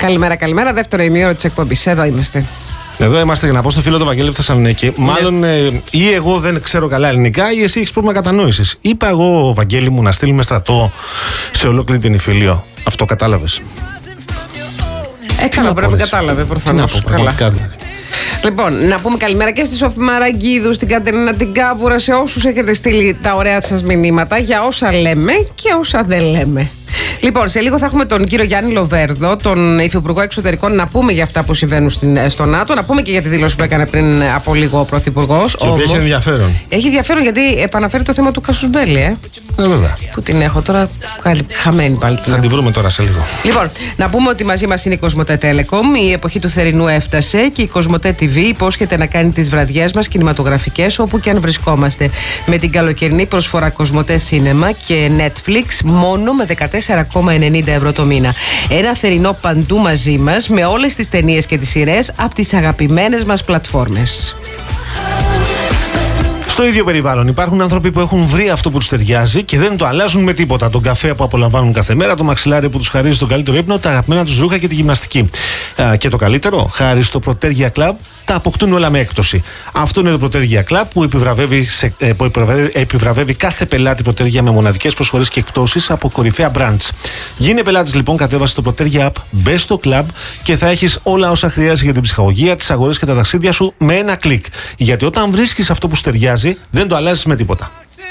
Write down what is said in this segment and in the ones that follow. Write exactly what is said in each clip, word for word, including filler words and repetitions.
Καλημέρα, καλημέρα. Δεύτερο ημίωρο της εκπομπής. Εδώ είμαστε. Εδώ είμαστε για να πω στο φίλο του Βαγγέλη από Θεσσαλονίκη. Ναι. Μάλλον ε, ή εγώ δεν ξέρω καλά ελληνικά ή εσύ έχεις πρόβλημα κατανόησης. Είπα εγώ, Βαγγέλη μου, να στείλουμε στρατό σε ολόκληρη την Ιφιλίο. Αυτό κατάλαβες? Έκανα, πρέπει να κατάλαβε προφανώς. Καλά. Λοιπόν, να πούμε καλημέρα και στη Σοφή Μαραγκίδου, στην Κατερίνα την Κάβουρα, σε όσους έχετε στείλει τα ωραία σας μηνύματα για όσα λέμε και όσα δεν λέμε. Λοιπόν, σε λίγο θα έχουμε τον κύριο Γιάννη Λοβέρδο, τον Υφυπουργό Εξωτερικών, να πούμε για αυτά που συμβαίνουν στην, στο ΝΑΤΟ, να πούμε και για τη δήλωση που έκανε πριν από λίγο ο Πρωθυπουργός. Και έχει ενδιαφέρον. Έχει ενδιαφέρον γιατί επαναφέρει το θέμα του Κασουσμπέλη, ε. Ε, βέβαια. Πού την έχω τώρα, χαμένη πάλι. Θα την βρούμε τώρα σε λίγο. Λοιπόν, να πούμε ότι μαζί μας είναι η Κοσμοτέ Telecom. Η εποχή του θερινού έφτασε και η Κοσμοτέ τι βι υπόσχεται να κάνει τις βραδιές μας κινηματογραφικές όπου και αν βρισκόμαστε. Με την καλοκαιρινή προσφορά Κοσμοτέ Cinema και Netflix μόνο με δεκατέσσερα κόμμα ενενήντα ευρώ το μήνα. Ένα θερινό παντού μαζί μας με όλες τις ταινίες και τις σειρές από τις αγαπημένες μας πλατφόρμες. Στο ίδιο περιβάλλον υπάρχουν άνθρωποι που έχουν βρει αυτό που τους ταιριάζει και δεν το αλλάζουν με τίποτα. Τον καφέ που απολαμβάνουν κάθε μέρα, το μαξιλάρι που τους χαρίζει τον καλύτερο ύπνο, τα αγαπημένα τους ρούχα και τη γυμναστική. Α, και το καλύτερο, χάρη στο Protergia Club, τα αποκτούν όλα με έκπτωση. Αυτό είναι το Protergia Club που επιβραβεύει, σε, που επιβραβεύει, επιβραβεύει κάθε πελάτη Protergia με μοναδικές προσφορές και εκπτώσεις από κορυφαία brands. Γίνε πελάτης λοιπόν, κατέβασε το Protergia App, μπες στο club και θα έχεις όλα όσα χρειάζεσαι για την ψυχαγωγία, τις αγορές και τα ταξίδια σου με ένα κλικ. Γιατί όταν βρίσκεις αυτό που σου ταιριάζει, δεν το αλλάζεις με τίποτα.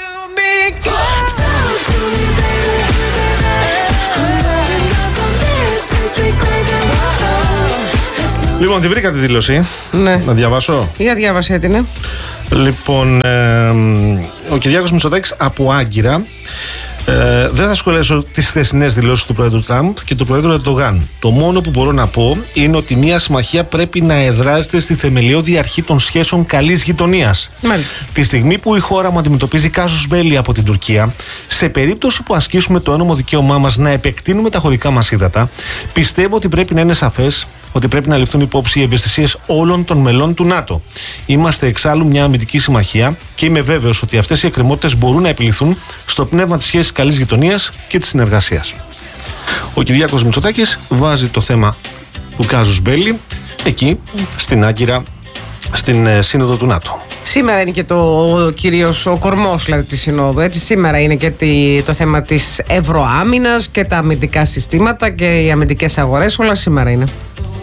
Λοιπόν, τη βρήκα τη δήλωση. Ναι. Να διαβάσω. Για διάβασέ την, ναι. Λοιπόν, ε, ο Κυριάκος Μητσοτάκης από Άγκυρα. Ε, δεν θα σχολιάσω τις χθεσινές δηλώσεις του Πρόεδρου Τραμπ και του Πρόεδρου Ερντογάν. Το μόνο που μπορώ να πω είναι ότι μια συμμαχία πρέπει να εδράζεται στη θεμελιώδη αρχή των σχέσεων καλής γειτονίας. Μάλιστα. Τη στιγμή που η χώρα μου αντιμετωπίζει κάσους μπέλι από την Τουρκία, σε περίπτωση που ασκήσουμε το ένομο δικαίωμά μας να επεκτείνουμε τα χωρικά μας ύδατα, πιστεύω ότι πρέπει να είναι σαφές ότι πρέπει να ληφθούν υπόψη οι ευαισθησίες όλων των μελών του ΝΑΤΟ. Είμαστε εξάλλου μια αμυντική συμμαχία και είμαι βέβαιος ότι αυτές οι εκκρεμότητες μπορούν να επιληθούν στο πνεύμα της σχέσης καλής γειτονίας και της συνεργασίας. Ο Κυριάκος Μητσοτάκης βάζει το θέμα του κάζους μπέλι εκεί, στην Άγκυρα, στην ε, Σύνοδο του ΝΑΤΟ. Σήμερα είναι και το κυρίως ο κορμός δηλαδή, της Συνόδου. Έτσι. Σήμερα είναι και τη, το θέμα της ευρωάμυνας και τα αμυντικά συστήματα και οι αμυντικές αγορές. Όλα σήμερα είναι.